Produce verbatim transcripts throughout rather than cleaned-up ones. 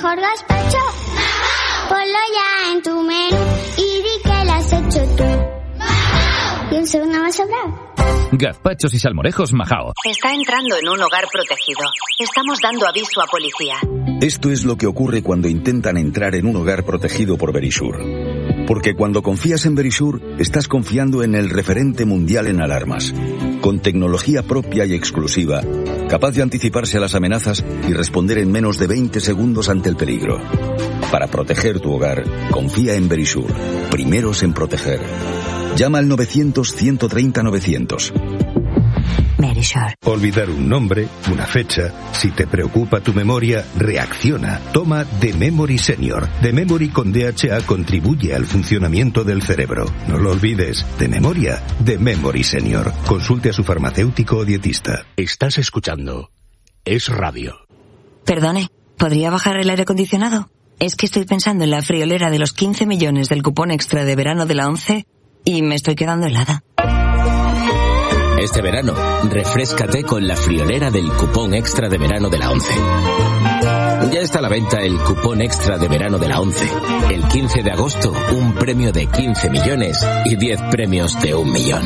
mejor gazpacho? Ponlo ya en tu menú y di que lo has hecho tú. Y un segundo va a sobrar. Gazpachos y salmorejos Majao. Está entrando en un hogar protegido. Estamos dando aviso a policía. Esto es lo que ocurre cuando intentan entrar en un hogar protegido por Verisure. Porque cuando confías en Verisure, estás confiando en el referente mundial en alarmas. Con tecnología propia y exclusiva, capaz de anticiparse a las amenazas y responder en menos de veinte segundos ante el peligro. Para proteger tu hogar, confía en Verisure. Primeros en proteger. Llama al novecientos, ciento treinta, novecientos. Verisure. Olvidar un nombre, una fecha. Si te preocupa tu memoria, reacciona. Toma The Memory Senior. The Memory con D H A contribuye al funcionamiento del cerebro. No lo olvides. De memoria, The Memory Senior. Consulte a su farmacéutico o dietista. Estás escuchando Es Radio. Perdone, ¿podría bajar el aire acondicionado? Es que estoy pensando en la friolera de los quince millones del cupón extra de verano de la ONCE y me estoy quedando helada. Este verano, refréscate con la friolera del cupón extra de verano de la ONCE. Ya está a la venta el cupón extra de verano de la ONCE. El quince de agosto, un premio de quince millones y diez premios de un millón.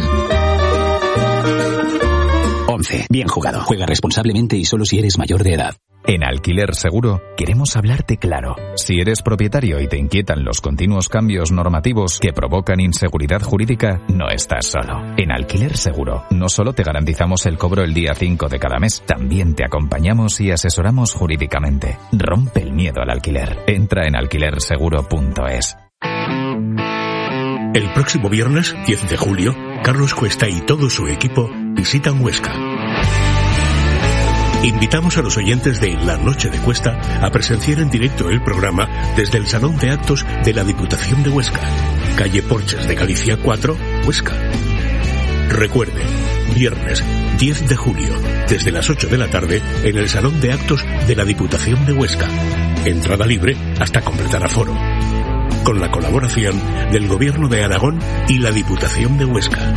ONCE. Bien jugado. Juega responsablemente y solo si eres mayor de edad. En Alquiler Seguro queremos hablarte claro. Si eres propietario y te inquietan los continuos cambios normativos que provocan inseguridad jurídica, no estás solo. En Alquiler Seguro no solo te garantizamos el cobro el día cinco de cada mes, también te acompañamos y asesoramos jurídicamente. Rompe el miedo al alquiler. Entra en alquiler seguro punto es. El próximo viernes, diez de julio, Carlos Cuesta y todo su equipo visitan Huesca. Invitamos a los oyentes de La Noche de Cuesta a presenciar en directo el programa desde el Salón de Actos de la Diputación de Huesca, calle Porches de Galicia cuatro, Huesca. Recuerden, viernes diez de julio, desde las ocho de la tarde, en el Salón de Actos de la Diputación de Huesca. Entrada libre hasta completar aforo. Con la colaboración del Gobierno de Aragón y la Diputación de Huesca.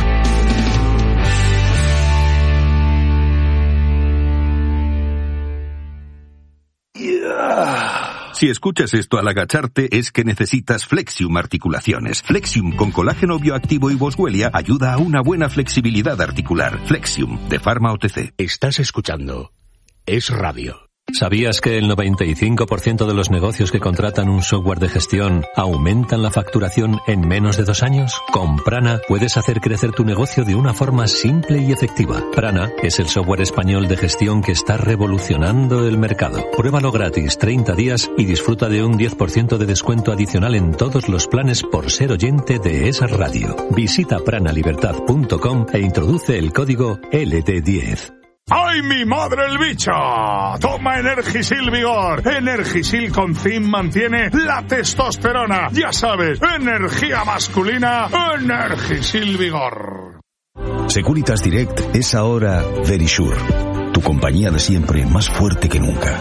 Si escuchas esto al agacharte es que necesitas Flexium Articulaciones. Flexium con colágeno bioactivo y boswellia ayuda a una buena flexibilidad articular. Flexium, de Pharma O T C. Estás escuchando Es Radio. ¿Sabías que el noventa y cinco por ciento de los negocios que contratan un software de gestión aumentan la facturación en menos de dos años? Con Prana puedes hacer crecer tu negocio de una forma simple y efectiva. Prana es el software español de gestión que está revolucionando el mercado. Pruébalo gratis treinta días y disfruta de un diez por ciento de descuento adicional en todos los planes por ser oyente de esa radio. Visita pranalibertad punto com e introduce el código L D diez. ¡Ay, mi madre el bicho! Toma Energisil Vigor. Energisil con zinc mantiene la testosterona. Ya sabes, energía masculina, Energisil Vigor. Securitas Direct es ahora Verisure, tu compañía de siempre más fuerte que nunca.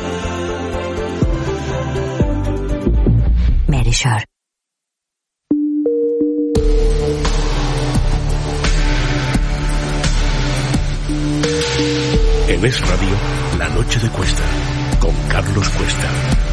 Verisure. En Es Radio, La Noche de Cuesta, con Carlos Cuesta.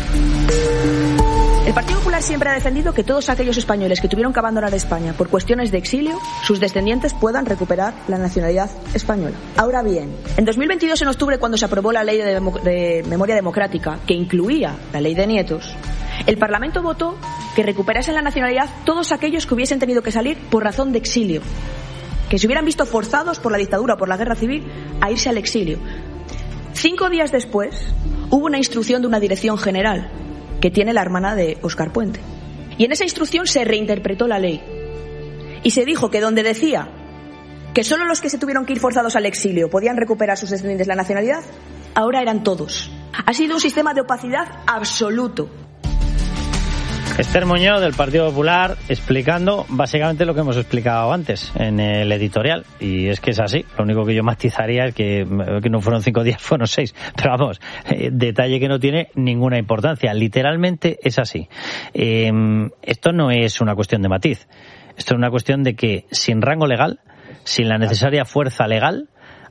El Partido Popular siempre ha defendido que todos aquellos españoles que tuvieron que abandonar España por cuestiones de exilio, sus descendientes puedan recuperar la nacionalidad española. Ahora bien, en dos mil veintidós, en octubre, cuando se aprobó la Ley de, Demo- de Memoria Democrática, que incluía la Ley de Nietos, el Parlamento votó que recuperasen la nacionalidad todos aquellos que hubiesen tenido que salir por razón de exilio, que se hubieran visto forzados por la dictadura o por la guerra civil a irse al exilio. Cinco días después, hubo una instrucción de una dirección general que tiene la hermana de Óscar Puente. Y en esa instrucción se reinterpretó la ley. Y se dijo que donde decía que solo los que se tuvieron que ir forzados al exilio podían recuperar sus descendientes la nacionalidad, ahora eran todos. Ha sido un sistema de opacidad absoluto. Esther Muñoz, del Partido Popular, explicando básicamente lo que hemos explicado antes en el editorial. Y es que es así. Lo único que yo matizaría es que, que no fueron cinco días, fueron seis. Pero vamos, eh, detalle que no tiene ninguna importancia. Literalmente es así. Eh, esto no es una cuestión de matiz. Esto es una cuestión de que sin rango legal, sin la necesaria fuerza legal,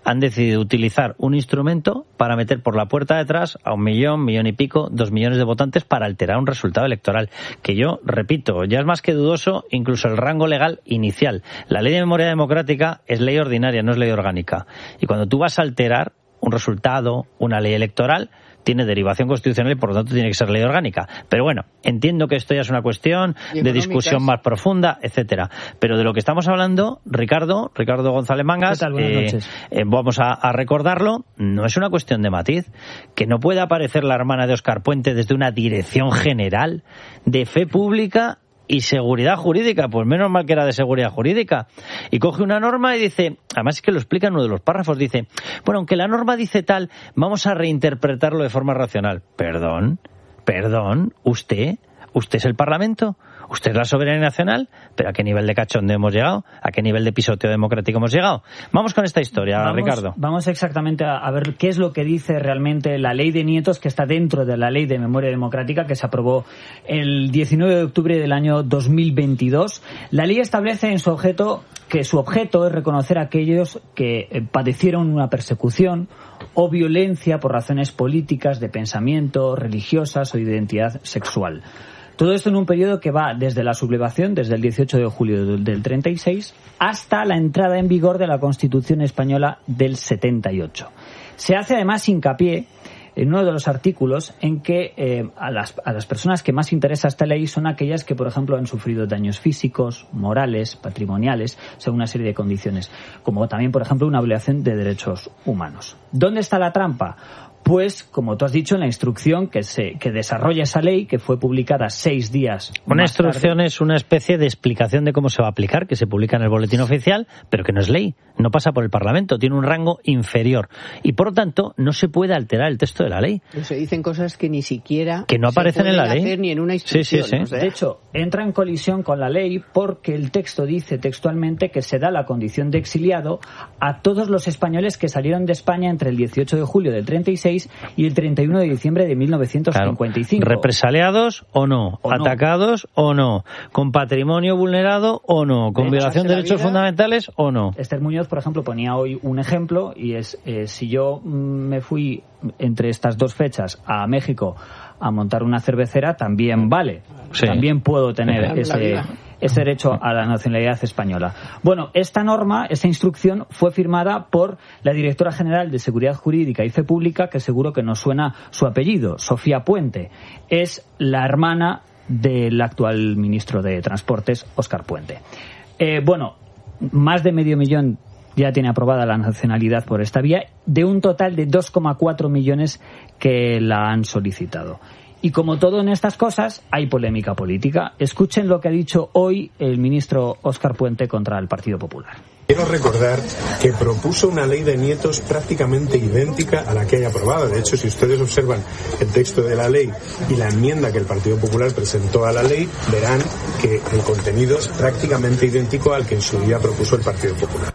han decidido utilizar un instrumento para meter por la puerta de atrás a un millón, millón y pico, dos millones de votantes para alterar un resultado electoral. Que yo, repito, ya es más que dudoso incluso el rango legal inicial. La ley de memoria democrática es ley ordinaria, no es ley orgánica. Y cuando tú vas a alterar un resultado, una ley electoral, tiene derivación constitucional y por lo tanto tiene que ser ley orgánica. Pero bueno, entiendo que esto ya es una cuestión de discusión más profunda, etcétera. Pero de lo que estamos hablando, Ricardo, Ricardo González Mangas, ¿qué tal? Buenas eh, noches. eh, vamos a, a recordarlo, no es una cuestión de matiz, que no puede aparecer la hermana de Óscar Puente desde una dirección general de fe pública y seguridad jurídica, pues menos mal que era de seguridad jurídica, y coge una norma y dice, además es que lo explica en uno de los párrafos, dice, bueno, aunque la norma dice tal, vamos a reinterpretarlo de forma racional. Perdón, perdón, usted, usted es el Parlamento, usted es la soberanía nacional, pero ¿a qué nivel de cachondeo hemos llegado? ¿A qué nivel de pisoteo democrático hemos llegado? Vamos con esta historia, vamos, Ricardo. Vamos exactamente a, a ver qué es lo que dice realmente la ley de Nietos, que está dentro de la ley de memoria democrática que se aprobó el diecinueve de octubre del año dos mil veintidós. La ley establece en su objeto que su objeto es reconocer a aquellos que eh, padecieron una persecución o violencia por razones políticas, de pensamiento, religiosas o de identidad sexual. Todo esto en un periodo que va desde la sublevación, desde el dieciocho de julio del treinta y seis, hasta la entrada en vigor de la Constitución española del setenta y ocho. Se hace además hincapié en uno de los artículos en que eh, a, las, a las personas que más interesa esta ley son aquellas que, por ejemplo, han sufrido daños físicos, morales, patrimoniales, según una serie de condiciones, como también, por ejemplo, una violación de derechos humanos. ¿Dónde está la trampa? Pues, como tú has dicho, en la instrucción que se que desarrolla esa ley, que fue publicada seis días Una más instrucción tarde. Es una especie de explicación de cómo se va a aplicar, que se publica en el boletín oficial, pero que no es ley, no pasa por el Parlamento, tiene un rango inferior y, por lo tanto, no se puede alterar el texto de la ley. Se dicen cosas que ni siquiera que no aparecen en la ley, hacer ni en una instrucción. Sí, sí, sí. O sea. De hecho, entra en colisión con la ley porque el texto dice textualmente que se da la condición de exiliado a todos los españoles que salieron de España entre el dieciocho de julio del treinta y seis y el treinta y uno de diciembre de mil novecientos cincuenta y cinco. Claro. ¿Represaliados o no? ¿O no? ¿Atacados o no? ¿Con patrimonio vulnerado o no? ¿Con De violación de derechos vida, fundamentales o no? Esther Muñoz, por ejemplo, ponía hoy un ejemplo y es eh, si yo mm, me fui entre estas dos fechas a México a montar una cervecera, también vale. Sí. También puedo tener Sí. ese, ese derecho a la nacionalidad española. Bueno, esta norma, esta instrucción fue firmada por la directora general de Seguridad Jurídica y Fe Pública, que seguro que nos suena su apellido, Sofía Puente. Es la hermana del actual ministro de Transportes, Óscar Puente. Eh, bueno, más de medio millón ya tiene aprobada la nacionalidad por esta vía, de un total de dos coma cuatro millones que la han solicitado. Y como todo en estas cosas, hay polémica política. Escuchen lo que ha dicho hoy el ministro Óscar Puente contra el Partido Popular. Quiero recordar que propuso una ley de nietos prácticamente idéntica a la que hay aprobada. De hecho, si ustedes observan el texto de la ley y la enmienda que el Partido Popular presentó a la ley, verán que el contenido es prácticamente idéntico al que en su día propuso el Partido Popular.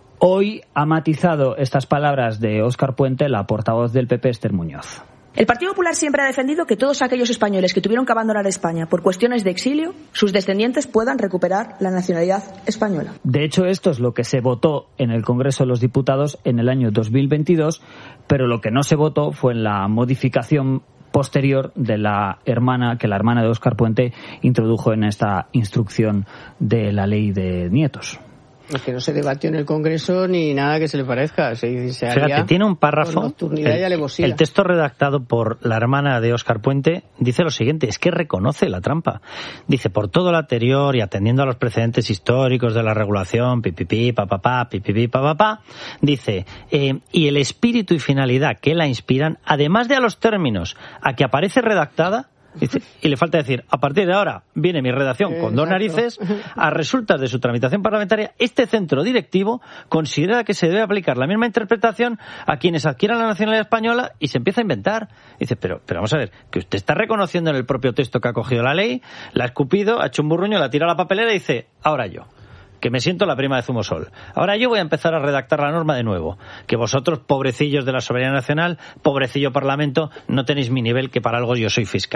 Hoy ha matizado estas palabras de Óscar Puente la portavoz del P P, Esther Muñoz. El Partido Popular siempre ha defendido que todos aquellos españoles que tuvieron que abandonar España por cuestiones de exilio, sus descendientes puedan recuperar la nacionalidad española. De hecho, esto es lo que se votó en el Congreso de los Diputados en el año dos mil veintidós, pero lo que no se votó fue en la modificación posterior de la hermana que la hermana de Óscar Puente introdujo en esta instrucción de la ley de nietos. Es que no se debatió en el Congreso ni nada que se le parezca. Se, se Fíjate, tiene un párrafo. El, el texto redactado por la hermana de Óscar Puente dice lo siguiente, es que reconoce la trampa. Dice, por todo lo anterior y atendiendo a los precedentes históricos de la regulación, pipipi, papapá, pipipi, papapá, dice, eh, y el espíritu y finalidad que la inspiran, además de a los términos a que aparece redactada, dice, y le falta decir, a partir de ahora viene mi redacción con dos narices, a resultas de su tramitación parlamentaria, este centro directivo considera que se debe aplicar la misma interpretación a quienes adquieran la nacionalidad española y se empieza a inventar. Dice, pero, pero vamos a ver, que usted está reconociendo en el propio texto que ha cogido la ley, la ha escupido, ha hecho un burruño, la tira a la papelera y dice, ahora yo, que me siento la prima de Zumosol. Ahora yo voy a empezar a redactar la norma de nuevo. Que vosotros, pobrecillos de la soberanía nacional, pobrecillo Parlamento, no tenéis mi nivel, que para algo yo soy fiscal.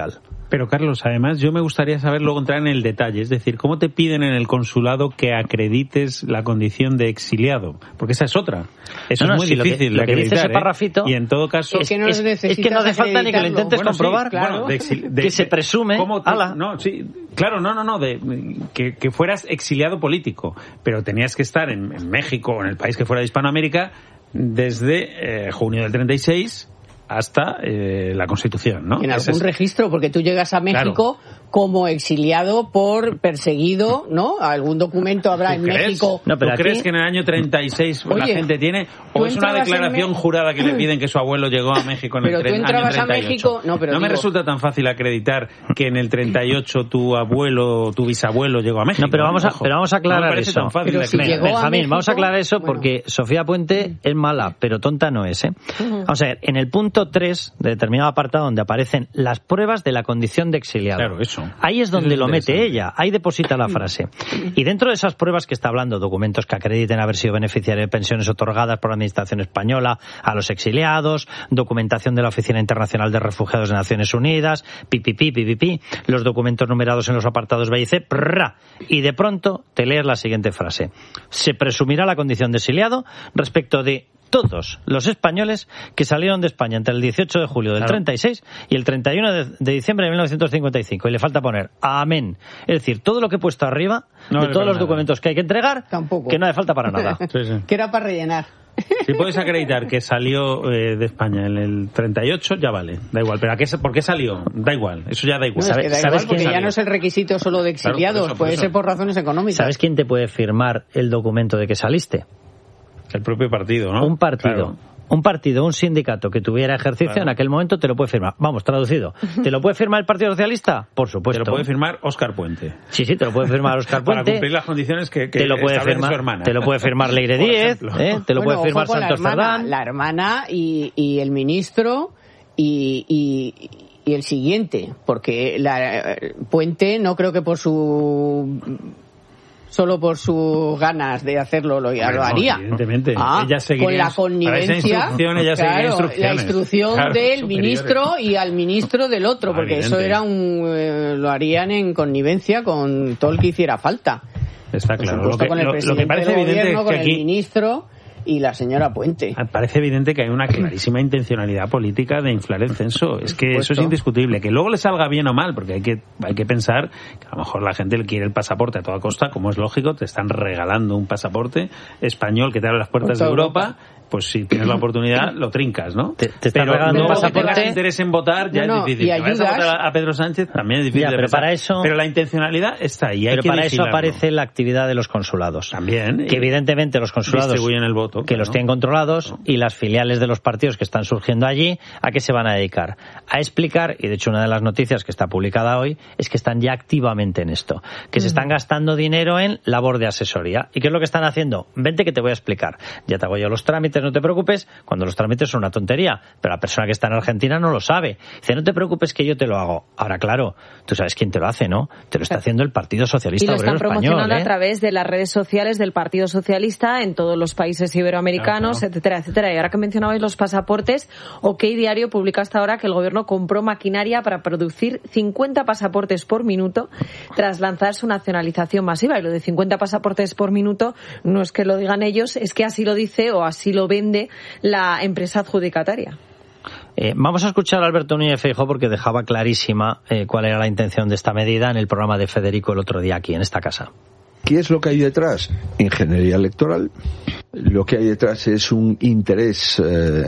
Pero, Carlos, además, yo me gustaría saber, luego entrar en el detalle, es decir, ¿cómo te piden en el consulado que acredites la condición de exiliado? Porque esa es otra. Eso no, no, es muy si difícil lo que, de lo que dice ese acreditar, parrafito... ¿eh? Y en todo caso... Es que no, es, es, es que no hace falta ni que lo intentes bueno, comprobar. Sí, claro. Bueno, de exil, de, que se presume... ¿cómo te, ala. No, sí, claro, no, no, no, de, que, que fueras exiliado político, pero tenías que estar en, en México o en el país que fuera de Hispanoamérica desde eh, junio del treinta y seis hasta eh, la Constitución, ¿no? En Ese algún es... registro, porque tú llegas a México claro. como exiliado por perseguido, ¿no? Algún documento habrá en crees? México. No, pero ¿tú aquí... crees que en el año treinta y seis Oye, la gente tiene? ¿O es una declaración me... jurada que le piden que su abuelo llegó a México en pero el tre- tú año treinta y ocho? A México... No, pero no digo... me resulta tan fácil acreditar que en el treinta y ocho tu abuelo, tu bisabuelo llegó a México. No, pero vamos a, Ojo. pero vamos a aclarar no me parece eso. Tan fácil pero si llegó Benjamín, a México, vamos a aclarar eso bueno. porque Sofía Puente es mala, pero tonta no es, ¿eh? Uh-huh. Vamos a ver, en el punto tres de determinado apartado donde aparecen las pruebas de la condición de exiliado. Claro, eso. Ahí es donde eso lo mete ella, ahí deposita la frase. Y dentro de esas pruebas que está hablando, documentos que acrediten haber sido beneficiarios de pensiones otorgadas por la Administración española a los exiliados, documentación de la Oficina Internacional de Refugiados de Naciones Unidas, pipipi, pipipi, los documentos numerados en los apartados B y C, prrra, y de pronto te lees la siguiente frase. Se presumirá la condición de exiliado respecto de todos los españoles que salieron de España entre el dieciocho de julio del claro. treinta y seis y el treinta y uno de, de diciembre de mil novecientos cincuenta y cinco. Y le falta poner amén. Es decir, todo lo que he puesto arriba, no de todos los nada. documentos que hay que entregar, Tampoco. que no hace falta para nada. Sí, sí. Que era para rellenar. Si puedes acreditar que salió eh, de España en el treinta y ocho, ya vale, da igual. Pero ¿a qué, ¿por qué salió? Da igual, eso ya da igual. No, es que da ¿Sabes igual porque quién ya no es el requisito solo de exiliados, claro, por eso, por puede eso. ser por razones económicas. ¿Sabes quién te puede firmar el documento de que saliste? El propio partido, ¿no? Un partido. Claro. Un partido, un sindicato que tuviera ejercicio claro. en aquel momento te lo puede firmar. Vamos, traducido. ¿Te lo puede firmar el Partido Socialista? Por supuesto. Te lo puede firmar Óscar Puente. Sí, sí, te lo puede firmar Óscar Puente. Para cumplir las condiciones que, que te lo puede establece firmar, su hermana. Te lo puede firmar Leire Díez, ¿eh? Te lo bueno, puede firmar ojo con Santos la hermana, Cerdán. La hermana y, y el ministro y... y y el siguiente, porque la Puente no creo que por su solo por sus ganas de hacerlo lo, bueno, lo haría. Evidentemente. Ah, ella seguiría, con la connivencia, instrucción, ella claro, la instrucción claro, del superiores. ministro y al ministro del otro, Ah, porque evidente. eso era un eh, lo harían en connivencia con todo el que hiciera falta. Está claro. Por supuesto, Lo que, con el lo, presidente lo que parece del evidente gobierno, es con que aquí... el ministro y la señora Puente. Parece evidente que hay una clarísima intencionalidad política de inflar el censo. Es que eso es indiscutible. Que luego le salga bien o mal, porque hay que hay que pensar que a lo mejor la gente le quiere el pasaporte a toda costa, como es lógico, te están regalando un pasaporte español que te abre las puertas de Europa. Europa. Pues si tienes la oportunidad, lo trincas, ¿no? Te, te pero regalando no un pasaporte. Que tengas interés en votar, ya no, es difícil. Y ayudas... a votar a Pedro Sánchez también es difícil ya, de pero pensar. para eso... Pero la intencionalidad está ahí, hay Pero que para vigilarlo. eso aparece la actividad de los consulados. También. Que evidentemente los consulados distribuyen el voto. Que claro. los tienen controlados no. y las filiales de los partidos que están surgiendo allí, ¿a qué se van a dedicar? A explicar, y de hecho una de las noticias que está publicada hoy es que están ya activamente en esto. Que mm. se están gastando dinero en labor de asesoría. ¿Y qué es lo que están haciendo? Vente que te voy a explicar. Ya te hago yo los trámites, no te preocupes. Cuando los trámites son una tontería, pero la persona que está en Argentina no lo sabe. Dice, no te preocupes que yo te lo hago. Ahora, claro, tú sabes quién te lo hace, ¿no? Te lo está haciendo el Partido Socialista Obrero Español. Y lo están promocionando ¿eh? a través de las redes sociales del Partido Socialista en todos los países iberoamericanos, claro, claro. etcétera, etcétera. Y ahora que mencionabais los pasaportes, OK Diario publica hasta ahora que el gobierno compró maquinaria para producir cincuenta pasaportes por minuto tras lanzar su nacionalización masiva. Y lo de cincuenta pasaportes por minuto no es que lo digan ellos, es que así lo dice o así lo vende la empresa adjudicataria. Eh, vamos a escuchar a Alberto Núñez Feijóo porque dejaba clarísima eh, cuál era la intención de esta medida en el programa de Federico el otro día aquí en esta casa. ¿Qué es lo que hay detrás? Ingeniería electoral. Lo que hay detrás es un interés eh,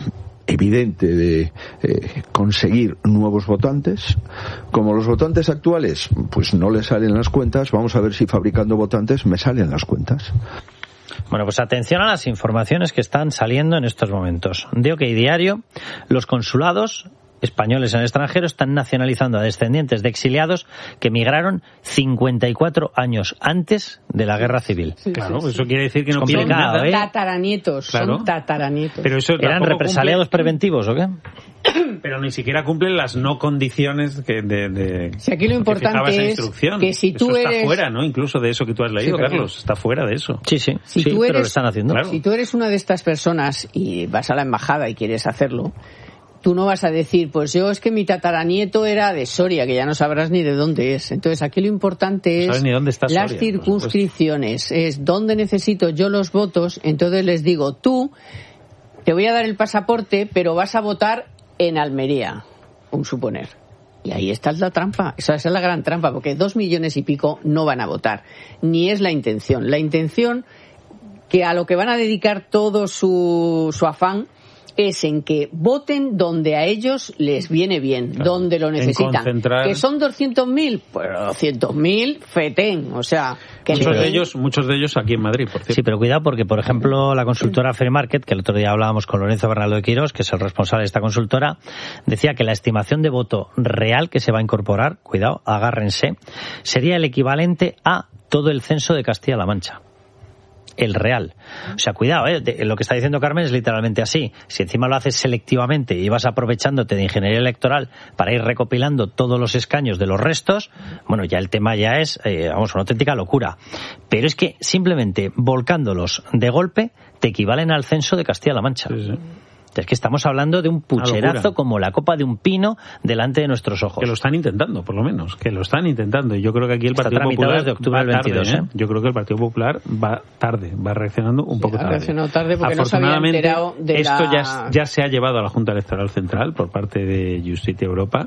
evidente de eh, conseguir nuevos votantes. Como los votantes actuales pues no les salen las cuentas, vamos a ver si fabricando votantes me salen las cuentas. Bueno, pues atención a las informaciones que están saliendo en estos momentos. De OK Diario, los consulados españoles en el extranjero están nacionalizando a descendientes de exiliados que emigraron cincuenta y cuatro años antes de la Guerra Civil. Sí, claro, sí, pues sí. eso quiere decir que no piden nada. ¿eh? Tataranietos, claro. Son tataranietos. Pero eso ¿eran represaliados cumple... preventivos o qué? Pero ni siquiera cumplen las no condiciones que de, de si aquí lo importante es que si tú eso eres... está fuera, ¿no? Incluso de eso que tú has leído, sí, Carlos, está fuera de eso. Sí, sí, si sí tú pero eres, lo están haciendo. Claro. Si tú eres una de estas personas y vas a la embajada y quieres hacerlo, tú no vas a decir, pues yo es que mi tataranieto era de Soria, que ya no sabrás ni de dónde es. Entonces aquí lo importante no es ni dónde está Soria, las circunscripciones, es dónde necesito yo los votos. Entonces les digo, tú te voy a dar el pasaporte, pero vas a votar en Almería, un suponer. Y ahí está la trampa, esa es la gran trampa, porque dos millones y pico no van a votar, ni es la intención. La intención, que a lo que van a dedicar todo su, su afán, es en que voten donde a ellos les viene bien, claro, donde lo necesitan. Concentrar... ¿Que son doscientos mil? Pues doscientos mil, fetén, o sea... Que muchos, le... de ellos, muchos de ellos aquí en Madrid, por cierto. Sí, pero cuidado porque, por ejemplo, la consultora Free Market, que el otro día hablábamos con Lorenzo Bernaldo de Quirós, que es el responsable de esta consultora, decía que la estimación de voto real que se va a incorporar, cuidado, agárrense, sería el equivalente a todo el censo de Castilla-La Mancha. El real. O sea, cuidado, ¿eh? De, lo que está diciendo Carmen es literalmente así. Si encima lo haces selectivamente y vas aprovechándote de ingeniería electoral para ir recopilando todos los escaños de los restos, bueno, ya el tema ya es, eh, vamos, una auténtica locura. Pero es que simplemente volcándolos de golpe te equivalen al censo de Castilla-La Mancha. Sí, sí. Es que estamos hablando de un pucherazo como la copa de un pino delante de nuestros ojos. Que lo están intentando, por lo menos. Que lo están intentando. Y yo creo que aquí el Está Partido Popular desde octubre del veintidós, tarde, ¿eh? Yo creo que el Partido Popular va tarde, va reaccionando un sí, poco ha tarde. reaccionado tarde porque no se había enterado de esto la... ya, ya se ha llevado a la Junta Electoral Central por parte de Justicia Europa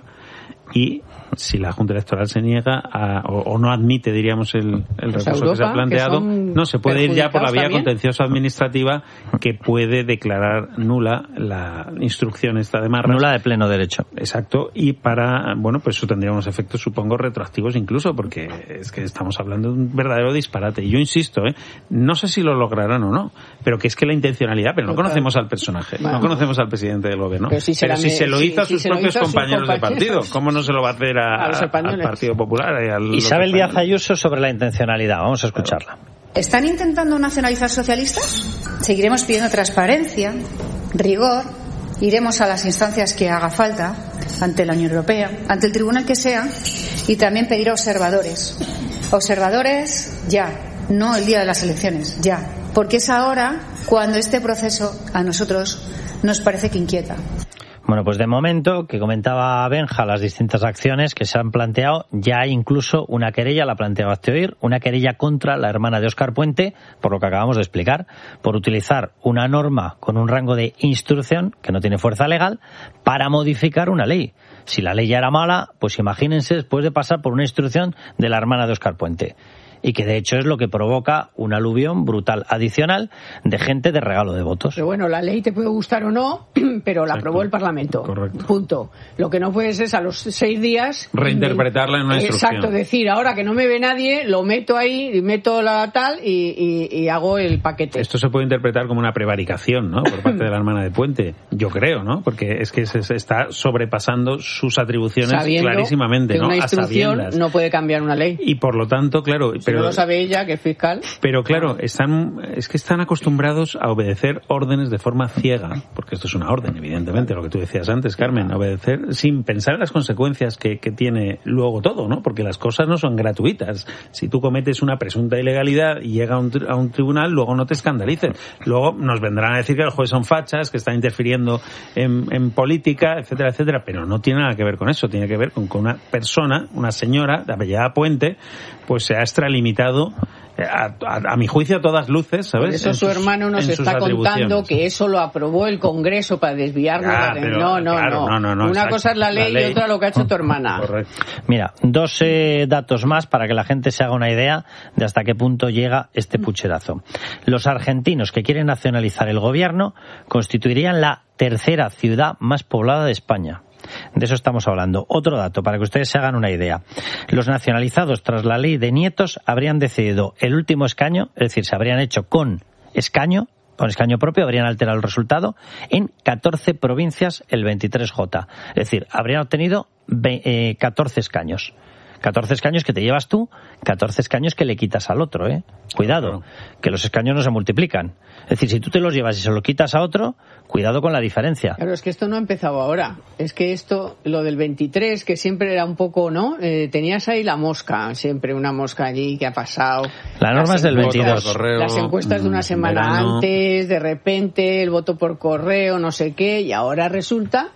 y si la Junta Electoral se niega a, o, o no admite, diríamos, el, el pues recurso Europa, que se ha planteado, no se puede ir ya por la vía también. contenciosa administrativa que puede declarar nula la instrucción esta de Marras. Nula de pleno derecho. Exacto, y para, bueno, pues eso tendría unos efectos, supongo, retroactivos incluso, porque es que estamos hablando de un verdadero disparate. Y yo insisto, ¿eh? No sé si lo lograrán o no, pero que es que la intencionalidad, pero no claro. conocemos al personaje, bueno. no conocemos al presidente del gobierno. Pero si, pero si se lo hizo sí, a sus si propios compañeros de partido, ¿cómo no se lo va a hacer a, a, a al Partido Popular? Y al Isabel Díaz Ayuso sobre la intencionalidad, vamos a escucharla. ¿Están intentando nacionalizar socialistas? Seguiremos pidiendo transparencia, rigor, iremos a las instancias que haga falta, ante la Unión Europea, ante el tribunal que sea, y también pedir observadores. Observadores ya, no el día de las elecciones, ya. Porque es ahora cuando este proceso a nosotros nos parece que inquieta. Bueno, pues de momento, que comentaba Benja, las distintas acciones que se han planteado, ya hay incluso una querella, la planteaba este oír, una querella contra la hermana de Óscar Puente, por lo que acabamos de explicar, por utilizar una norma con un rango de instrucción, que no tiene fuerza legal, para modificar una ley. Si la ley ya era mala, pues imagínense después de pasar por una instrucción de la hermana de Óscar Puente. Y que de hecho es lo que provoca un aluvión brutal adicional de gente de regalo de votos. Pero bueno, la ley te puede gustar o no, pero la Exacto. aprobó el Parlamento. Correcto. Punto. Lo que no puedes es a los seis días... reinterpretarla en una instrucción. Exacto, decir, ahora que no me ve nadie, lo meto ahí, meto la tal y, y, y hago el paquete. Esto se puede interpretar como una prevaricación, ¿no? Por parte de la hermana de Puente. Yo creo, ¿no? Porque es que se, se está sobrepasando sus atribuciones Sabiendo que clarísimamente, ¿no? Una instrucción no puede cambiar una ley. Y por lo tanto, claro... Pero, no lo sabe ella, que es fiscal. Pero claro, están, es que están acostumbrados a obedecer órdenes de forma ciega, porque esto es una orden, evidentemente, lo que tú decías antes, Carmen, obedecer sin pensar en las consecuencias que, que tiene luego todo, ¿no? Porque las cosas no son gratuitas. Si tú cometes una presunta ilegalidad y llega a un, a un tribunal, luego no te escandalices. Luego nos vendrán a decir que los jueces son fachas, que están interfiriendo en, en política, etcétera, etcétera, pero no tiene nada que ver con eso, tiene que ver con que una persona, una señora de apellida Puente, pues se ha extralimitado A, a, a mi juicio a todas luces, ¿sabes? Por eso en su sus, hermano nos está contando que eso lo aprobó el Congreso para desviarnos. Ah, de... pero, no, no, claro, no, no, no. Una Exacto. cosa es la ley, la ley y otra lo que ha hecho tu hermana. Correcto. Mira, dos eh, datos más para que la gente se haga una idea de hasta qué punto llega este pucherazo. Los argentinos que quieren nacionalizar el gobierno constituirían la tercera ciudad más poblada de España. De eso estamos hablando. Otro dato, para que ustedes se hagan una idea. Los nacionalizados tras la ley de Nietos habrían decidido el último escaño, es decir, se habrían hecho con escaño, con escaño propio, habrían alterado el resultado en catorce provincias el veintitrés J. Es decir, habrían obtenido catorce escaños. catorce escaños que te llevas tú, catorce escaños que le quitas al otro, ¿eh? Cuidado, que los escaños no se multiplican. Es decir, si tú te los llevas y se los quitas a otro, cuidado con la diferencia. Claro, es que esto no ha empezado ahora. Es que esto, lo del veintitrés, que siempre era un poco, ¿no? Eh, tenías ahí la mosca, siempre una mosca allí que ha pasado. La norma es del veintidós. Correo, las encuestas de una semana verano. antes, de repente, el voto por correo, no sé qué, y ahora resulta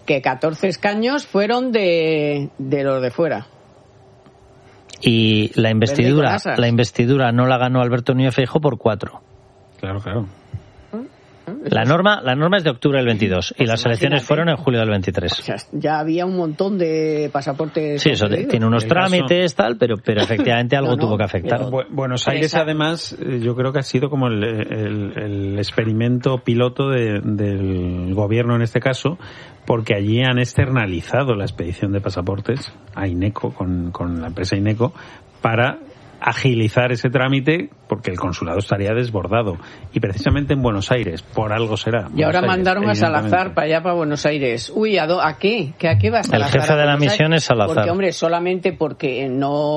que catorce escaños fueron de, de los de fuera. Y la investidura, la investidura no la ganó Alberto Núñez Feijóo por cuatro. Claro, claro. La norma, la norma es de octubre del veintidós y las elecciones fueron en julio del veintitrés. O sea, ya había un montón de pasaportes. Sí, eso tiene unos trámites, tal, pero, pero efectivamente algo no, no, tuvo que afectar. Bu- Buenos Aires, además, yo creo que ha sido como el, el, el experimento piloto de, del gobierno en este caso, porque allí han externalizado la expedición de pasaportes a INECO, con, con la empresa INECO, para agilizar ese trámite, porque el consulado estaría desbordado. Y precisamente en Buenos Aires, por algo será. Y ahora Aires, mandaron a Salazar para allá, para Buenos Aires. Uy, ¿a, do, ¿a qué? ¿Que ¿A qué va Salazar? El jefe de la misión es Salazar. Porque, hombre, solamente porque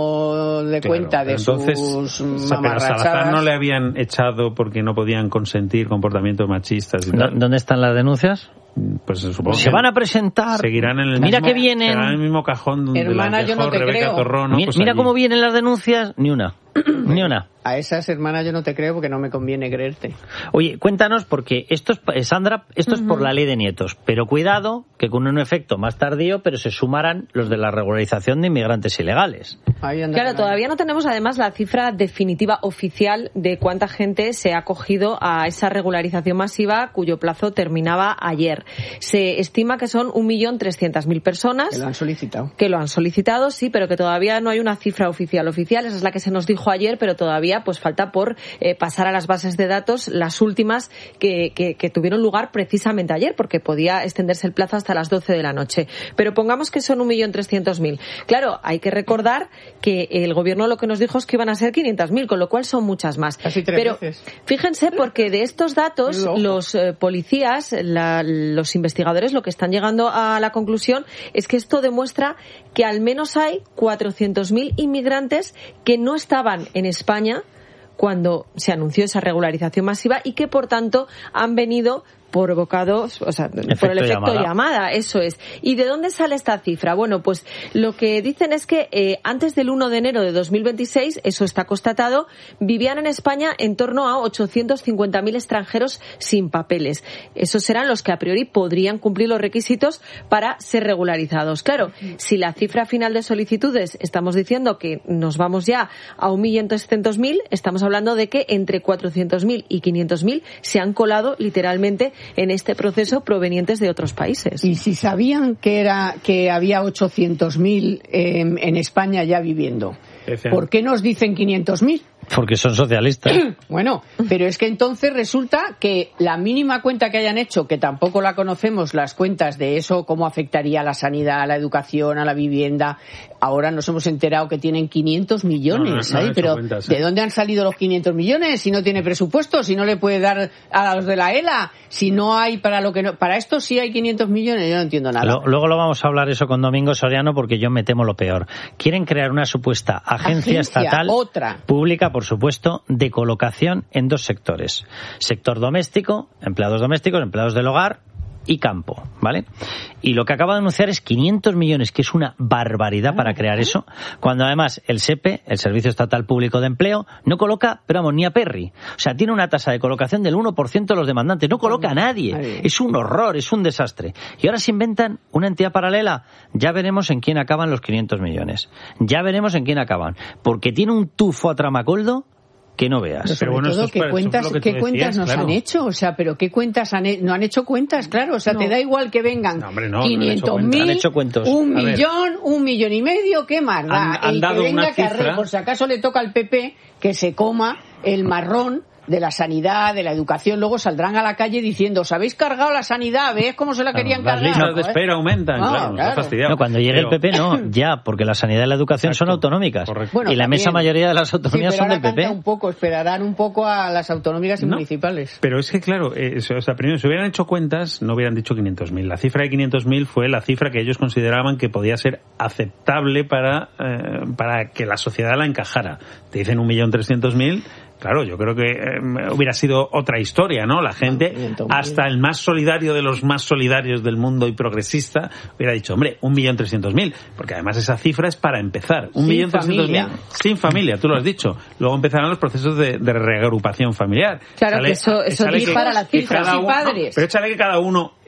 no de claro, cuenta de entonces, sus mamarrachadas. Pero a Salazar no le habían echado porque no podían consentir comportamientos machistas y tal. ¿Dónde están las denuncias? Pues supongo se van a presentar. Seguirán en el mira mismo, que vienen. en el mismo cajón donde Hermana, las dejó yo no te Rebeca creo. Torró, ¿no? Mira, Pues mira allí. cómo vienen las denuncias, ni una. Ni una. A esas hermanas yo no te creo porque no me conviene creerte. Oye, cuéntanos, porque esto es, Sandra, esto es uh-huh. por la ley de nietos, pero cuidado que con un efecto más tardío, pero se sumarán los de la regularización de inmigrantes ilegales. Claro, todavía no tenemos además la cifra definitiva oficial de cuánta gente se ha acogido a esa regularización masiva cuyo plazo terminaba ayer. Se estima que son un millón trescientas mil personas. Que lo han solicitado. Que lo han solicitado, sí, pero que todavía no hay una cifra oficial oficial. Esa es la que se nos dijo ayer, pero todavía pues falta por eh, pasar a las bases de datos las últimas que, que, que tuvieron lugar precisamente ayer, porque podía extenderse el plazo hasta las doce de la noche. Pero pongamos que son un millón trescientos mil. Claro, hay que recordar que el gobierno lo que nos dijo es que iban a ser quinientas mil, con lo cual son muchas más. Casi tres pero veces. Fíjense, porque de estos datos los eh, policías, la, los investigadores, lo que están llegando a la conclusión es que esto demuestra que al menos hay cuatrocientos mil inmigrantes que no estaban en España cuando se anunció esa regularización masiva y que, por tanto, han venido provocados, o sea, efecto por el efecto llamada. llamada, eso es. ¿Y de dónde sale esta cifra? Bueno, pues lo que dicen es que eh, antes del uno de enero de dos mil veintiséis, eso está constatado, vivían en España en torno a ochocientos cincuenta mil extranjeros sin papeles. Esos serán los que a priori podrían cumplir los requisitos para ser regularizados. Claro, si la cifra final de solicitudes estamos diciendo que nos vamos ya a un millón trescientos mil, estamos hablando de que entre cuatrocientos mil y quinientos mil se han colado literalmente en este proceso provenientes de otros países. Y si sabían que era que había ochocientos mil eh, en España ya viviendo, ¿por qué nos dicen quinientos mil? Porque son socialistas. Bueno, pero es que entonces resulta que la mínima cuenta que hayan hecho, que tampoco la conocemos, las cuentas de eso, cómo afectaría a la sanidad, a la educación, a la vivienda, ahora nos hemos enterado que tienen quinientos millones. No, no, no, ¿eh? Pero cuentas, ¿eh? ¿De dónde han salido los quinientos millones? Si no tiene presupuesto, si no le puede dar a los de la E L A, si no hay para lo que no, para esto sí hay quinientos millones, yo no entiendo nada. Lo, luego lo vamos a hablar eso con Domingo Soriano, porque yo me temo lo peor. Quieren crear una supuesta agencia, agencia estatal otra. pública, por supuesto, de colocación en dos sectores. Sector doméstico, empleados domésticos, empleados del hogar y campo, ¿vale? Y lo que acaba de anunciar es quinientos millones, que es una barbaridad para crear eso, cuando además el S E P E, el Servicio Estatal Público de Empleo, no coloca, pero vamos, ni a Perry. O sea, tiene una tasa de colocación del uno por ciento de los demandantes, no coloca a nadie. Es un horror, es un desastre. Y ahora se inventan una entidad paralela. Ya veremos en quién acaban los quinientos millones. Ya veremos en quién acaban. Porque tiene un tufo a tramacoldo que no veas. Pero, pero bueno, todo, ¿qué cuentas, ¿qué decías, cuentas nos claro. han hecho? O sea, pero ¿qué cuentas han hecho? No han hecho cuentas, claro. O sea, no. te da igual que vengan no, hombre, no, quinientos mil, no un millón, un millón y medio, ¿qué más da? Han, han el dado que venga una que cifra... arre, por si acaso le toca al P P que se coma el marrón de la sanidad, de la educación, luego saldrán a la calle diciendo, os habéis cargado la sanidad, ¿ves cómo se la claro, querían las cargar? Las listas de espera aumentan, no, claro, claro. Nos ha no, cuando llegue pero... el P P no, ya, porque la sanidad y la educación Exacto. son autonómicas. Bueno, y la también. inmensa mayoría de las autonomías sí, son del P P. Un poco, esperarán un poco a las autonómicas y no, municipales. Pero es que, claro, eh, o sea, primero, si hubieran hecho cuentas, no hubieran dicho quinientos mil. La cifra de quinientos mil fue la cifra que ellos consideraban que podía ser aceptable para, eh, para que la sociedad la encajara. Te dicen un millón trescientos mil. Claro, yo creo que eh, hubiera sido otra historia, ¿no? La gente, hasta el más solidario de los más solidarios del mundo y progresista, hubiera dicho, hombre, un millón trescientos mil, porque además esa cifra es para empezar. Un millón trescientos mil sin familia, tú lo has dicho. Luego empezarán los procesos de, de reagrupación familiar. Claro, sale, que eso, eso dispara las cifras y padres. No, pero échale que cada uno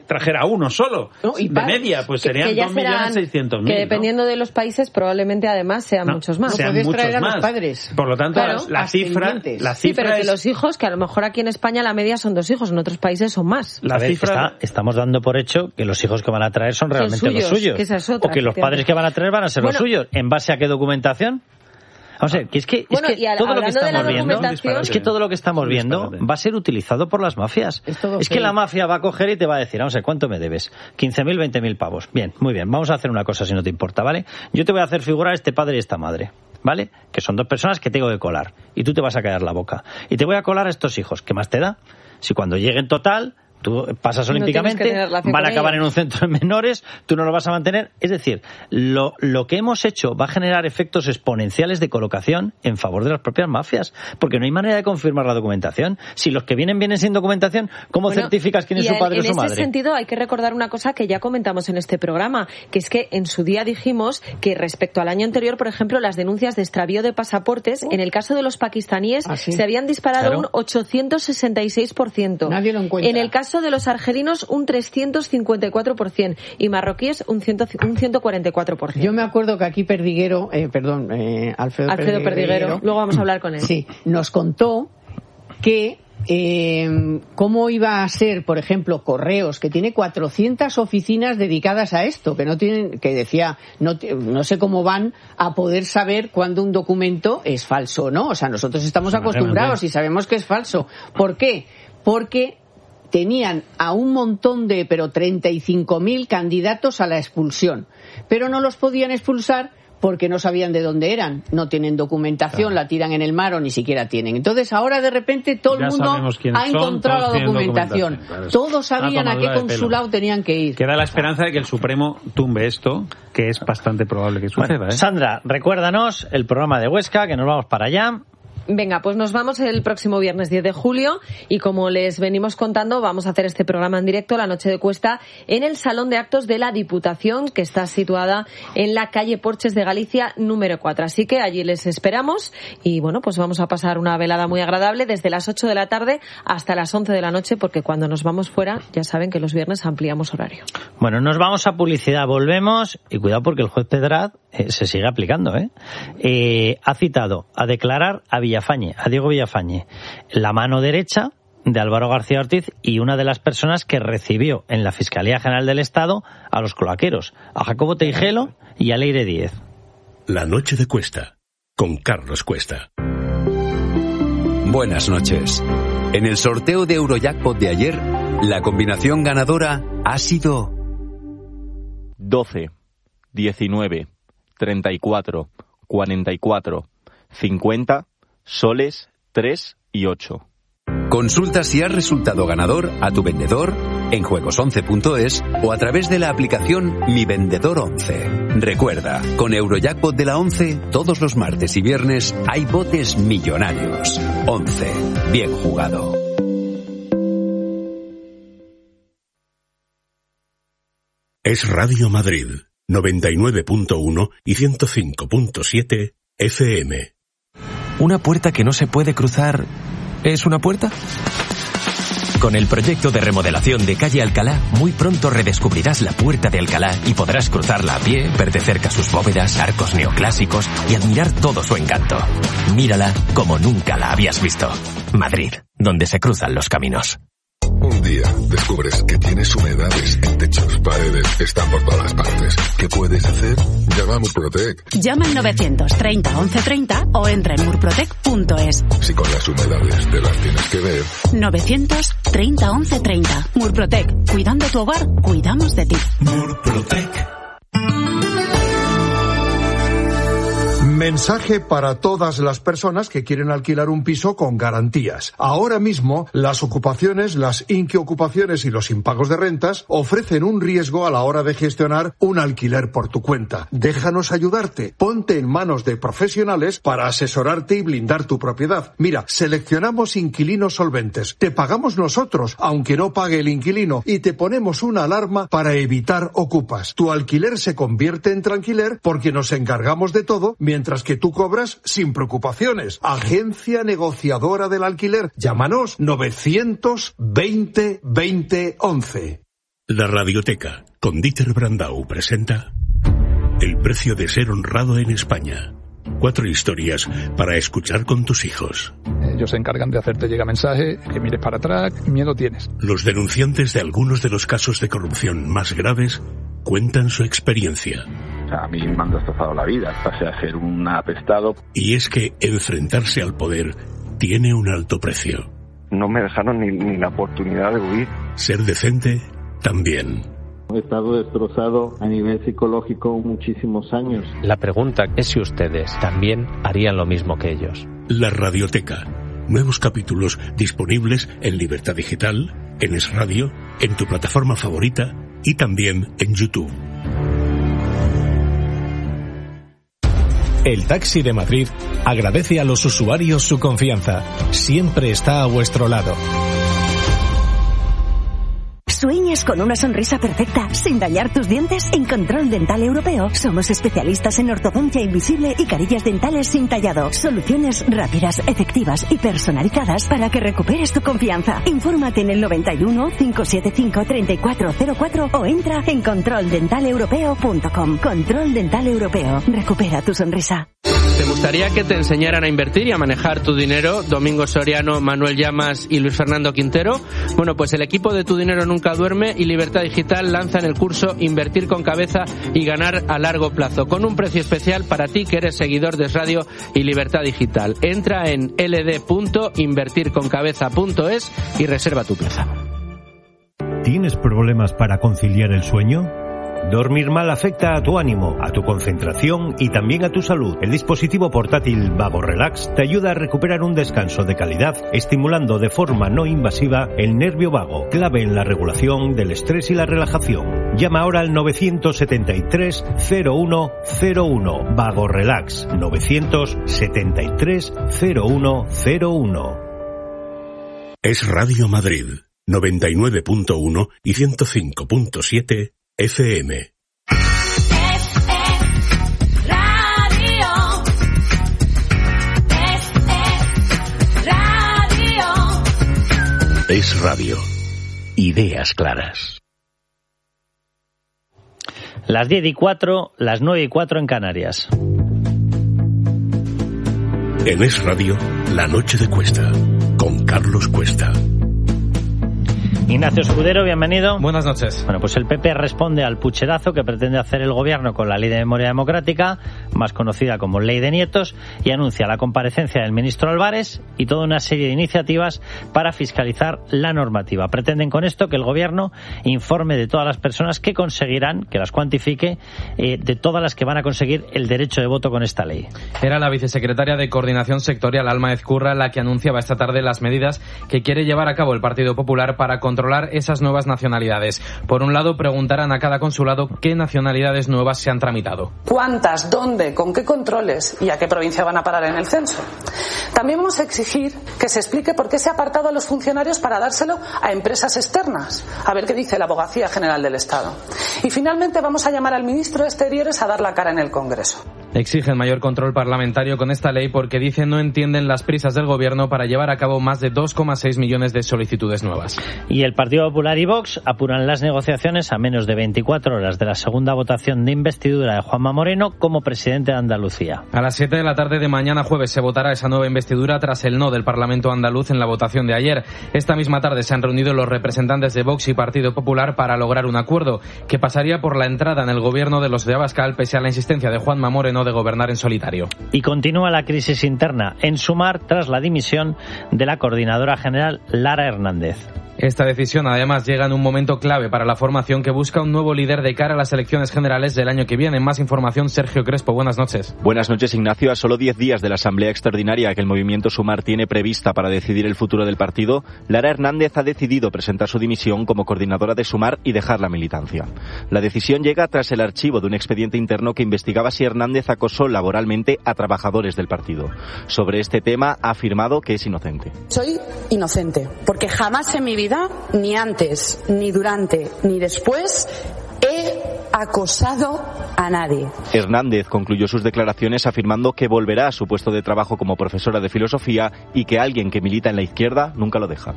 trajera uno solo. No, y de media, pues que, serían que dos millones seiscientos mil. Que dependiendo ¿no? de los países, probablemente además sean no, muchos más. Sean no muchos traer a más. los padres. Por lo tanto, claro, la, la cifra, la cifra sí, pero es... que los hijos, que a lo mejor aquí en España la media son dos hijos, en otros países son más. La ver, cifra... está, estamos dando por hecho que los hijos que van a traer son realmente son suyos, los suyos. Que esa es otra, o que los padres que van a traer van a ser bueno, los suyos. ¿En base a qué documentación? Vamos a ver, que es que, bueno, es que al, todo lo que estamos viendo, documentación... es que todo lo que estamos viendo va a ser utilizado por las mafias. Es, es que la mafia va a coger y te va a decir, vamos a ver, ¿cuánto me debes? quince mil, veinte mil pavos. Bien, muy bien, vamos a hacer una cosa si no te importa, ¿vale? Yo te voy a hacer figurar este padre y esta madre, ¿vale? Que son dos personas que tengo que colar. Y tú te vas a callar la boca. Y te voy a colar a estos hijos. ¿Qué más te da? Si cuando lleguen total... Tú pasas olímpicamente, no van a acabar en un centro de menores, tú no lo vas a mantener. Es decir, lo, lo que hemos hecho va a generar efectos exponenciales de colocación en favor de las propias mafias, porque no hay manera de confirmar la documentación. Si los que vienen vienen sin documentación, ¿cómo bueno, certificas quién es su padre o su madre? En ese sentido hay que recordar una cosa que ya comentamos en este programa, que es que en su día dijimos que respecto al año anterior, por ejemplo, las denuncias de extravío de pasaportes, uh. en el caso de los pakistaníes, ¿ah, sí? se habían disparado claro. un ochocientos sesenta y seis por ciento. Nadie lo encuentra. En el caso de los argelinos un trescientos cincuenta y cuatro por ciento y marroquíes un, cien, un ciento cuarenta y cuatro por ciento. Yo me acuerdo que aquí Perdiguero, eh, perdón, eh, Alfredo, Alfredo Perdiguero, Perdiguero, luego vamos a hablar con él. Sí, nos contó que eh, cómo iba a ser, por ejemplo, Correos, que tiene cuatrocientas oficinas dedicadas a esto, que no tienen, que decía, no, no sé cómo van a poder saber cuándo un documento es falso, ¿no? O sea, nosotros estamos acostumbrados y sabemos que es falso. ¿Por qué? Porque tenían a un montón de, pero treinta y cinco mil candidatos a la expulsión, pero no los podían expulsar porque no sabían de dónde eran, no tienen documentación, claro. la tiran en el mar o ni siquiera tienen. Entonces ahora de repente todo ya el mundo ha encontrado son, la documentación. documentación claro. Todos sabían a qué consulado tenían que ir. Queda la esperanza de que el Supremo tumbe esto, que es bastante probable que suceda. Bueno, ¿eh? Sandra, recuérdanos el programa de Huesca, que nos vamos para allá. Venga, pues nos vamos el próximo viernes diez de julio y como les venimos contando, vamos a hacer este programa en directo, La Noche de Cuesta, en el Salón de Actos de la Diputación, que está situada en la calle Porches de Galicia número cuatro. Así que allí les esperamos y bueno, pues vamos a pasar una velada muy agradable desde las ocho de la tarde hasta las once de la noche, porque cuando nos vamos fuera, ya saben que los viernes ampliamos horario. Bueno, nos vamos a publicidad, volvemos y cuidado porque el juez Pedraz eh, se sigue aplicando, ¿eh? Eh, ha citado a declarar a Villafañe, a Diego Villafañe, la mano derecha de Álvaro García Ortiz y una de las personas que recibió en la Fiscalía General del Estado a los cloaqueros, a Jacobo Teijelo y a Leire Díez. La Noche de Cuesta, con Carlos Cuesta. Buenas noches. En el sorteo de Eurojackpot de ayer, la combinación ganadora ha sido doce, diecinueve, treinta y cuatro, cuarenta y cuatro, cincuenta, soles, tres y ocho. Consulta si has resultado ganador a tu vendedor en juegos once punto es o a través de la aplicación Mi Vendedor once. Recuerda, con Eurojackpot de la once, todos los martes y viernes hay botes millonarios. once. Bien jugado. Es Radio Madrid, noventa y nueve punto uno y ciento cinco punto siete F M. ¿Una puerta que no se puede cruzar es una puerta? Con el proyecto de remodelación de Calle Alcalá, muy pronto redescubrirás la Puerta de Alcalá y podrás cruzarla a pie, ver de cerca sus bóvedas, arcos neoclásicos y admirar todo su encanto. Mírala como nunca la habías visto. Madrid, donde se cruzan los caminos. Un día descubres que tienes humedades en techos, paredes, están por todas partes. ¿Qué puedes hacer? Llama a Murprotec. Llama al novecientos treinta once treinta o entra en murprotec punto es. Si con las humedades te las tienes que ver. novecientos treinta once treinta. Murprotec. Cuidando tu hogar, cuidamos de ti. Murprotec. Mensaje para todas las personas que quieren alquilar un piso con garantías. Ahora mismo, las ocupaciones, las inquiocupaciones y los impagos de rentas ofrecen un riesgo a la hora de gestionar un alquiler por tu cuenta. Déjanos ayudarte. Ponte en manos de profesionales para asesorarte y blindar tu propiedad. Mira, seleccionamos inquilinos solventes. Te pagamos nosotros, aunque no pague el inquilino, y te ponemos una alarma para evitar ocupas. Tu alquiler se convierte en tranquiler porque nos encargamos de todo, mientras que tú cobras sin preocupaciones. Agencia negociadora del alquiler. Llámanos novecientos veinte veinte once. La Radioteca, con Dieter Brandau, presenta El precio de ser honrado en España. Cuatro historias para escuchar con tus hijos. Ellos se encargan de hacerte llegar mensaje, que mires para atrás, miedo tienes. Los denunciantes de algunos de los casos de corrupción más graves cuentan su experiencia. O sea, a mí me han destrozado la vida, pasé a ser un apestado. Y es que enfrentarse al poder tiene un alto precio. No me dejaron ni, ni la oportunidad de huir. Ser decente también. He estado destrozado a nivel psicológico muchísimos años. La pregunta es si ustedes también harían lo mismo que ellos. La Radioteca. Nuevos capítulos disponibles en Libertad Digital, en Es Radio, en tu plataforma favorita y también en YouTube. El Taxi de Madrid agradece a los usuarios su confianza. Siempre está a vuestro lado. ¿Sueñas con una sonrisa perfecta sin dañar tus dientes? En Control Dental Europeo somos especialistas en ortodoncia invisible y carillas dentales sin tallado. Soluciones rápidas, efectivas y personalizadas para que recuperes tu confianza. Infórmate en el noventa y uno, cinco siete cinco, treinta y cuatro cero cuatro o entra en control dental europeo punto com. Control Dental Europeo. Recupera tu sonrisa. ¿Te gustaría que te enseñaran a invertir y a manejar tu dinero? Domingo Soriano, Manuel Llamas y Luis Fernando Quintero. Bueno, pues el equipo de Tu Dinero Nunca Duerme y Libertad Digital lanzan el curso Invertir con Cabeza y Ganar a Largo Plazo, con un precio especial para ti que eres seguidor de Es Radio y Libertad Digital. Entra en l d punto invertir con cabeza punto es y reserva tu plaza. ¿Tienes problemas para conciliar el sueño? Dormir mal afecta a tu ánimo, a tu concentración y también a tu salud. El dispositivo portátil Vago Relax te ayuda a recuperar un descanso de calidad, estimulando de forma no invasiva el nervio vago, clave en la regulación del estrés y la relajación. Llama ahora al nueve siete tres, cero uno cero uno. Vago Relax, nueve siete tres, cero uno cero uno. Es Radio Madrid, noventa y nueve punto uno y ciento cinco punto siete F M. Es, es radio. Es, es radio. Es Radio. Ideas claras. Las diez y cuatro, las nueve y cuatro en Canarias. En Es Radio, La Noche de Cuesta, con Carlos Cuesta. Ignacio Escudero, bienvenido. Buenas noches. Bueno, pues el P P responde al pucherazo que pretende hacer el gobierno con la Ley de Memoria Democrática, más conocida como Ley de Nietos, y anuncia la comparecencia del ministro Álvarez y toda una serie de iniciativas para fiscalizar la normativa. Pretenden con esto que el gobierno informe de todas las personas que conseguirán, que las cuantifique, eh, de todas las que van a conseguir el derecho de voto con esta ley. Era la vicesecretaria de Coordinación Sectorial, Alma Ezcurra, la que anunciaba esta tarde las medidas que quiere llevar a cabo el Partido Popular para controlar controlar esas nuevas nacionalidades. Por un lado, preguntarán a cada consulado qué nacionalidades nuevas se han tramitado. ¿Cuántas? ¿Dónde? ¿Con qué controles? ¿Y a qué provincia van a parar en el censo? También vamos a exigir que se explique por qué se ha apartado a los funcionarios para dárselo a empresas externas. A ver qué dice la Abogacía General del Estado. Y finalmente vamos a llamar al ministro de Exteriores a dar la cara en el Congreso. Exigen mayor control parlamentario con esta ley porque dicen no entienden las prisas del gobierno para llevar a cabo más de dos coma seis millones de solicitudes nuevas. Y el Partido Popular y Vox apuran las negociaciones a menos de veinticuatro horas de la segunda votación de investidura de Juanma Moreno como presidente de Andalucía. A las siete de la tarde de mañana jueves se votará esa nueva investidura tras el no del Parlamento andaluz en la votación de ayer. Esta misma tarde se han reunido los representantes de Vox y Partido Popular para lograr un acuerdo que pasaría por la entrada en el gobierno de los de Abascal pese a la insistencia de Juanma Moreno de gobernar en solitario. Y continúa la crisis interna en Sumar tras la dimisión de la coordinadora general Lara Hernández. Esta decisión además llega en un momento clave para la formación que busca un nuevo líder de cara a las elecciones generales del año que viene. Más información, Sergio Crespo, buenas noches. Buenas noches, Ignacio. A solo diez días de la asamblea extraordinaria que el movimiento Sumar tiene prevista para decidir el futuro del partido, Lara Hernández ha decidido presentar su dimisión como coordinadora de Sumar y dejar la militancia. La decisión llega tras el archivo de un expediente interno que investigaba si Hernández acosó laboralmente a trabajadores del partido. Sobre este tema ha afirmado que es inocente. Soy inocente, porque jamás en mi vida, ni antes, ni durante, ni después, he acosado a nadie. Hernández concluyó sus declaraciones afirmando que volverá a su puesto de trabajo como profesora de filosofía y que alguien que milita en la izquierda nunca lo deja.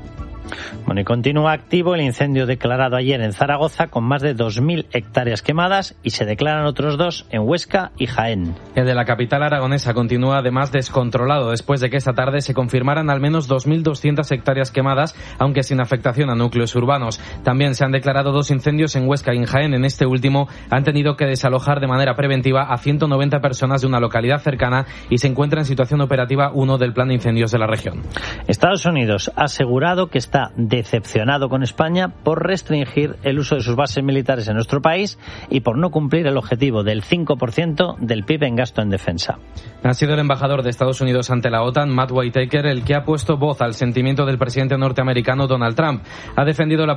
Bueno, y continúa activo el incendio declarado ayer en Zaragoza con más de dos mil hectáreas quemadas y se declaran otros dos en Huesca y Jaén. El de la capital aragonesa continúa además descontrolado después de que esta tarde se confirmaran al menos dos mil doscientas hectáreas quemadas, aunque sin afectación a núcleos urbanos. También se han declarado dos incendios en Huesca y en Jaén. En este último han tenido que desalojar de manera preventiva a ciento noventa personas de una localidad cercana y se encuentra en situación operativa uno del plan de incendios de la región. Estados Unidos ha asegurado que está decepcionado con España por restringir el uso de sus bases militares en nuestro país y por no cumplir el objetivo del cinco por ciento del P I B en gasto en defensa. Ha sido el embajador de Estados Unidos ante la OTAN, Matt Whitaker, el que ha puesto voz al sentimiento del presidente norteamericano Donald Trump. Ha defendido la